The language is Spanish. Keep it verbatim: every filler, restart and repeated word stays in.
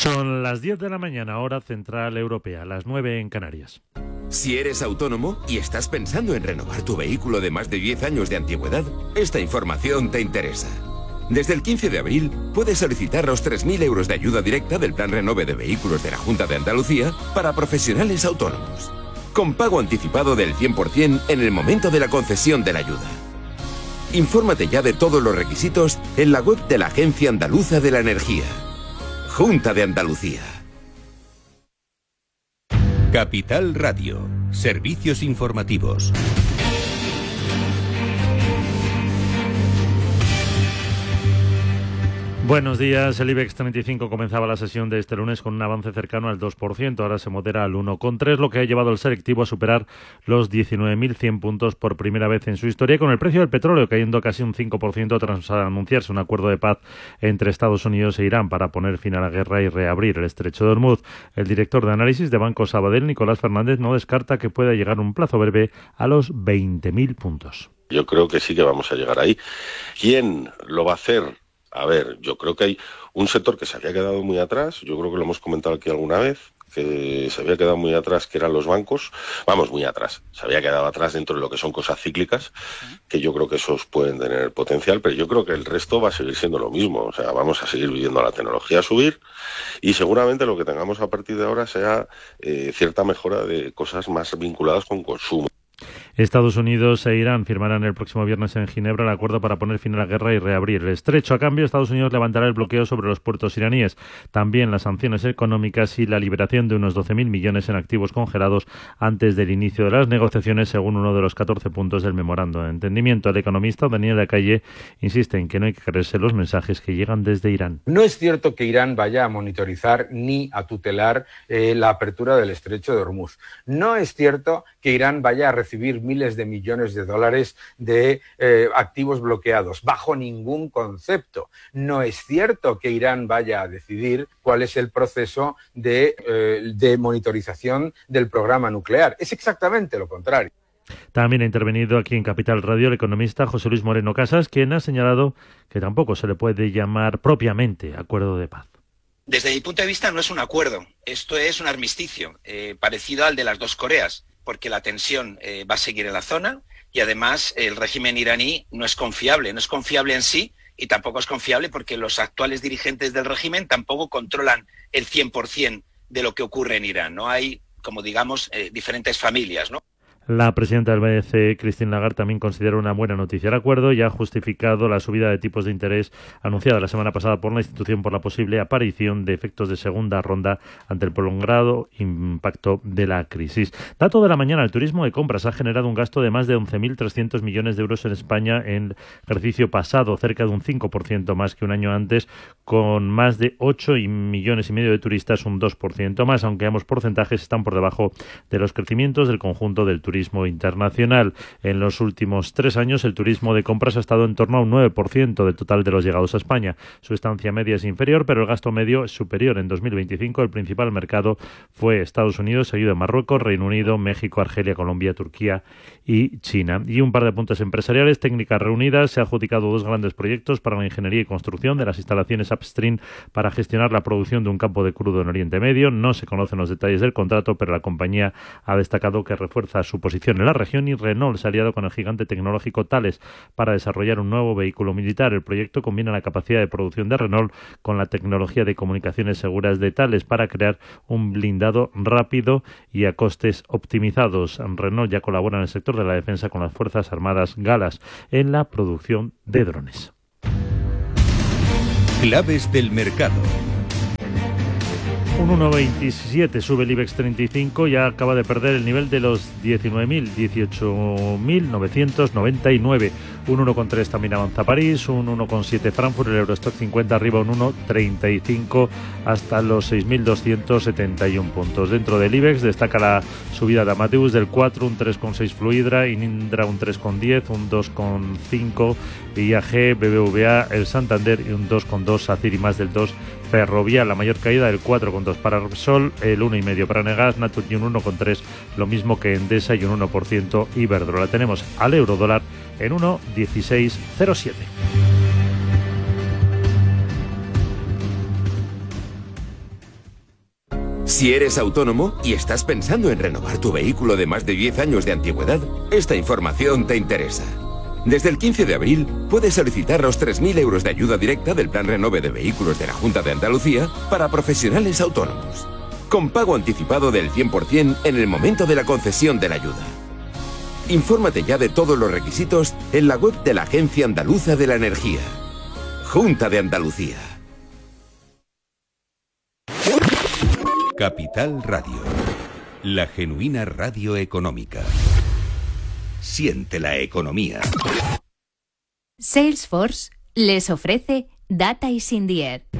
Son las diez de la mañana, hora central europea, las nueve en Canarias. Si eres autónomo y estás pensando en renovar tu vehículo de más de diez años de antigüedad, esta información te interesa. Desde el quince de abril puedes solicitar los tres mil euros de ayuda directa del Plan Renove de Vehículos de la Junta de Andalucía para profesionales autónomos, con pago anticipado del cien por ciento en el momento de la concesión de la ayuda. Infórmate ya de todos los requisitos en la web de la Agencia Andaluza de la Energía. Junta de Andalucía. Capital Radio. Servicios informativos. Buenos días. El IBEX treinta y cinco comenzaba la sesión de este lunes con un avance cercano al dos por ciento. Ahora se modera al uno coma tres, lo que ha llevado al selectivo a superar los diecinueve mil cien puntos por primera vez en su historia, con el precio del petróleo cayendo casi un cinco por ciento tras anunciarse un acuerdo de paz entre Estados Unidos e Irán para poner fin a la guerra y reabrir el estrecho de Hormuz. El director de análisis de Banco Sabadell, Nicolás Fernández, no descarta que pueda llegar un plazo breve a los veinte mil puntos. Yo creo que sí que vamos a llegar ahí. ¿Quién lo va a hacer? A ver, yo creo que hay un sector que se había quedado muy atrás, yo creo que lo hemos comentado aquí alguna vez, que se había quedado muy atrás, que eran los bancos, vamos, muy atrás, se había quedado atrás dentro de lo que son cosas cíclicas, que yo creo que esos pueden tener potencial, pero yo creo que el resto va a seguir siendo lo mismo, o sea, vamos a seguir viendo la tecnología subir y seguramente lo que tengamos a partir de ahora sea eh, cierta mejora de cosas más vinculadas con consumo. Estados Unidos e Irán firmarán el próximo viernes en Ginebra el acuerdo para poner fin a la guerra y reabrir el estrecho. A cambio, Estados Unidos levantará el bloqueo sobre los puertos iraníes, también las sanciones económicas y la liberación de unos doce mil millones en activos congelados antes del inicio de las negociaciones, según uno de los catorce puntos del memorando de entendimiento. El economista Daniel Lacalle insiste en que no hay que creerse los mensajes que llegan desde Irán. No es cierto que Irán vaya a monitorizar ni a tutelar eh, la apertura del estrecho de Hormuz. No es cierto que Irán vaya a recibir miles de millones de dólares de eh, activos bloqueados, bajo ningún concepto. No es cierto que Irán vaya a decidir cuál es el proceso de, eh, de monitorización del programa nuclear. Es exactamente lo contrario. También ha intervenido aquí en Capital Radio el economista José Luis Moreno Casas, quien ha señalado que tampoco se le puede llamar propiamente acuerdo de paz. Desde mi punto de vista no es un acuerdo, esto es un armisticio, eh, parecido al de las dos Coreas, porque la tensión eh, va a seguir en la zona y además el régimen iraní no es confiable, no es confiable en sí y tampoco es confiable porque los actuales dirigentes del régimen tampoco controlan el cien por ciento de lo que ocurre en Irán, ¿no? Hay, como digamos, eh, diferentes familias, ¿no? La presidenta del B C E, Christine Lagarde, también considera una buena noticia el acuerdo y ha justificado la subida de tipos de interés anunciada la semana pasada por la institución por la posible aparición de efectos de segunda ronda ante el prolongado impacto de la crisis. Dato de la mañana, el turismo de compras ha generado un gasto de más de once mil trescientos millones de euros en España en el ejercicio pasado, cerca de un cinco por ciento más que un año antes, con más de ocho millones y medio de turistas, un dos por ciento más, aunque ambos porcentajes están por debajo de los crecimientos del conjunto del turismo internacional. En los últimos tres años el turismo de compras ha estado en torno a un nueve por ciento del total de los llegados a España. Su estancia media es inferior, pero el gasto medio es superior. En dos mil veinticinco el principal mercado fue Estados Unidos, seguido de Marruecos, Reino Unido, México, Argelia, Colombia, Turquía y China. Y un par de puntos empresariales. Técnicas Reunidas se ha adjudicado dos grandes proyectos para la ingeniería y construcción de las instalaciones upstream para gestionar la producción de un campo de crudo en Oriente Medio. No se conocen los detalles del contrato, pero la compañía ha destacado que refuerza su posición en la región y Renault se ha aliado con el gigante tecnológico Thales para desarrollar un nuevo vehículo militar. El proyecto combina la capacidad de producción de Renault con la tecnología de comunicaciones seguras de Thales para crear un blindado rápido y a costes optimizados. Renault ya colabora en el sector de la defensa con las Fuerzas Armadas galas en la producción de drones. Claves del mercado. Un uno coma veintisiete sube el IBEX treinta y cinco, ya acaba de perder el nivel de los diecinueve mil, dieciocho mil novecientos noventa y nueve. Un uno coma tres también avanza París, un uno coma siete Frankfurt, el Eurostock cincuenta arriba un uno coma treinta y cinco hasta los seis mil doscientos setenta y uno puntos. Dentro del IBEX destaca la subida de Amadeus del cuatro, un tres coma seis Fluidra, Indra un tres coma diez, un dos coma cinco I A G, B B V A, el Santander y un dos coma dos Sacir y más del dos Ferrovial. La mayor caída del cuatro coma dos para Repsol, el uno coma cinco para Negas, Natur y un uno coma tres, lo mismo que Endesa y un uno por ciento Iberdrola. Tenemos al euro dólar en uno coma dieciséis cero siete. Si eres autónomo y estás pensando en renovar tu vehículo de más de diez años de antigüedad, esta información te interesa. Desde el quince de abril puedes solicitar los tres mil euros de ayuda directa del Plan Renove de Vehículos de la Junta de Andalucía para profesionales autónomos, con pago anticipado del cien por ciento en el momento de la concesión de la ayuda. Infórmate ya de todos los requisitos en la web de la Agencia Andaluza de la Energía. Junta de Andalucía. Capital Radio, la genuina radio económica. Siente la economía. Salesforce les ofrece Data is in the Air.